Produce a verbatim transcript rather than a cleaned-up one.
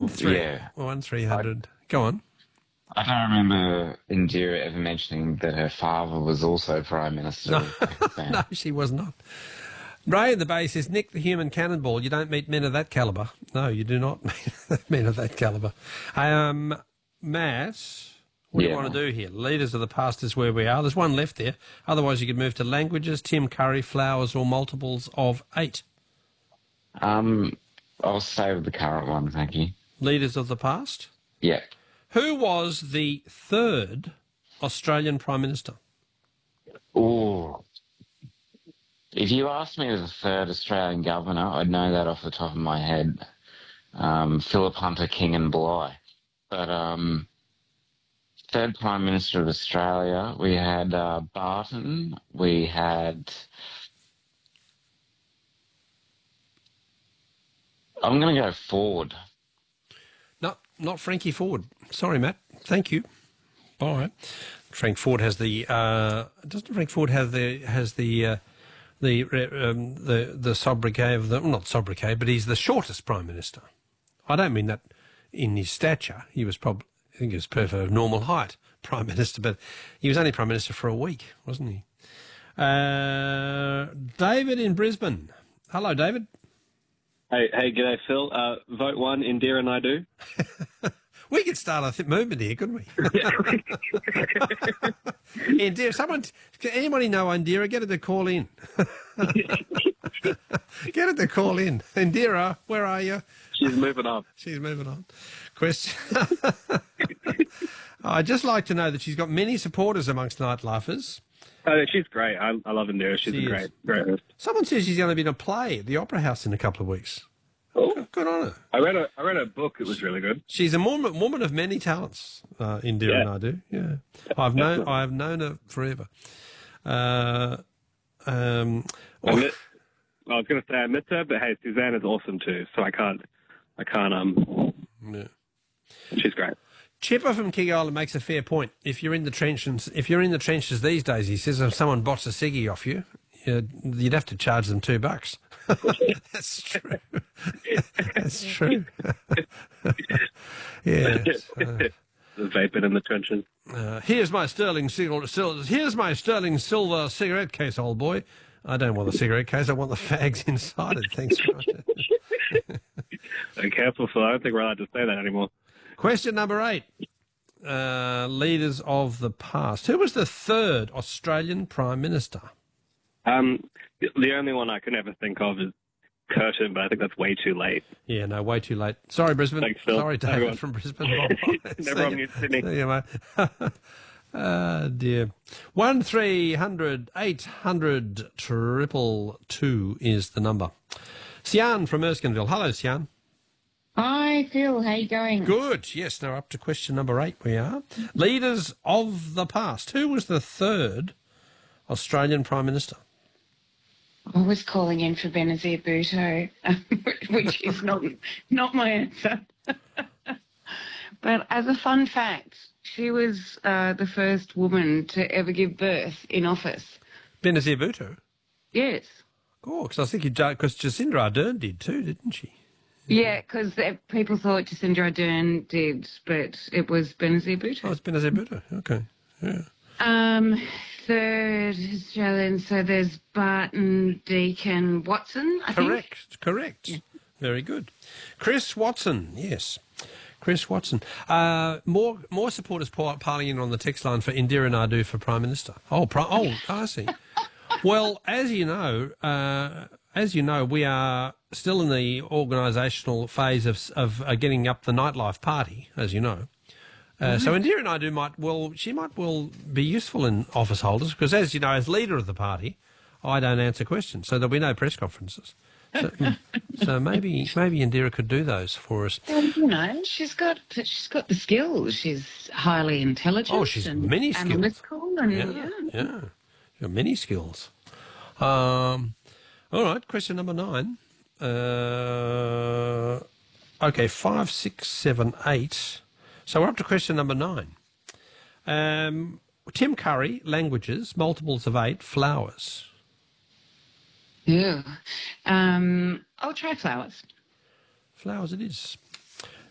Three, yeah. One three hundred. Go on. I don't remember Indira ever mentioning that her father was also Prime Minister No, of Pakistan. no, she was not. Ray in the bay says, Nick the human cannonball, you don't meet men of that calibre. No, you do not meet men of that calibre. Um, Matt, what do Yeah. you want to do here? Leaders of the past is where we are. There's one left there. Otherwise, you could move to languages, Tim Curry, flowers, or multiples of eight. Um, I'll stay with the current one, thank you. Leaders of the past? Yeah. Who was the third Australian Prime Minister? Ooh. If you asked me the third Australian governor, I'd know that off the top of my head. Um, Philip Hunter, King and Bligh. But um, third Prime Minister of Australia, we had uh, Barton, we had... I'm going to go Ford. No, not Frankie Ford. Sorry, Matt. Thank you. All right. Frank Ford has the... Uh, doesn't Frank Ford have the... has the... Uh, The um, the the sobriquet of the not sobriquet, but he's the shortest prime minister. I don't mean that in his stature. He was probably I think he was perfect of normal height prime minister, but he was only prime minister for a week, wasn't he? Uh, David in Brisbane. Hello, David. Hey, hey, g'day, Phil. Uh, vote one, Indira Naidu. We could start a th- movement here, couldn't we? Indira, someone, can anybody know Indira? Get her to call in. Get her to call in. Indira, where are you? She's moving on. She's moving on. Question. I'd just like to know that she's got many supporters amongst nightlifers. Oh, she's great. I, I love Indira. She's She a is. great, great host. Someone says she's going to be in a play at the Opera House in a couple of weeks. Oh, Good on her. I read a I read a book. It was really good. She's a woman, woman of many talents, uh, Indira Yeah. Naidu. Yeah, I've known I've known her forever. Uh, um, I, met, I was going to say I met her, but hey, Suzanne is awesome too. So I can't, I can't. Um, yeah. she's great. Chipper from King Island makes a fair point. If you're in the trenches, if you're in the trenches these days, he says, if someone bots a ciggy off you, you'd, you'd have to charge them two bucks. That's true. That's true. Yeah. So, The vaping in the trenches. uh, here's my sterling silver. Sil- here's my sterling silver cigarette case, old boy. I don't want the cigarette case. I want the fags inside it. Thanks. So careful, Phil. I don't think we're allowed to say that anymore. Question number eight. Uh, leaders of the past. Who was the third Australian Prime Minister? Um, the, the only one I can ever think of is Curtin, but I think that's way too late. Yeah, no, way too late. Sorry, Brisbane. Thanks, Phil. Sorry, David Everyone. from Brisbane. Bye-bye. See Never on ya. New Sydney. See you, mate. Oh, dear. One three hundred eight hundred triple two is the number. Sian from Erskineville. Hello, Sian. Hi, Phil. How you going? Good. Yes, now up to question number eight we are. Leaders of the past. Who was the third Australian Prime Minister? I was calling in for Benazir Bhutto, which is not not my answer. But as a fun fact, she was uh, the first woman to ever give birth in office. Benazir Bhutto? Yes. Oh, because I was thinking, because Jacinda Ardern did too, didn't she? Yeah, because people thought Jacinda Ardern did, but it was Benazir Bhutto. Oh, it's Benazir Bhutto. Okay. Yeah. Um, third Australian, so there's Barton, Deakin, Watson, I think. Correct, correct. Yeah. Very good. Chris Watson, yes. Chris Watson. Uh, more more supporters piling in on the text line for Indira Naidu for Prime Minister. Oh, pri- oh, I see. Well, as you know, uh, as you know, we are still in the organisational phase of of uh, getting up the nightlife party, as you know. Uh, mm-hmm. So Indira Naidu might well, she might well be useful in office holders because, as you know, as leader of the party, I don't answer questions, so there'll be no press conferences. So, so maybe maybe Indira could do those for us. Well, you know, she's got she's got the skills. She's highly intelligent. Oh, she's and many skills. Analytical and yeah, yeah, yeah, she's got many skills. Um, all right, question number nine. Uh, okay, five, six, seven, eight. So we're up to question number nine. Um, Tim Curry, languages, multiples of eight, flowers. Yeah. Um, I'll try flowers. Flowers it is.